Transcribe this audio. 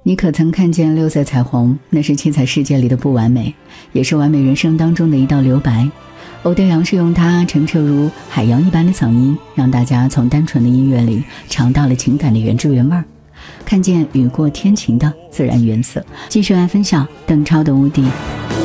你可曾看见六色彩虹？那是七彩世界里的不完美，也是完美人生当中的一道留白。欧德阳是用他澄澈如海洋一般的嗓音，让大家从单纯的音乐里尝到了情感的原汁原味，看见雨过天晴的自然原色。继续来分享邓超的《无敌》。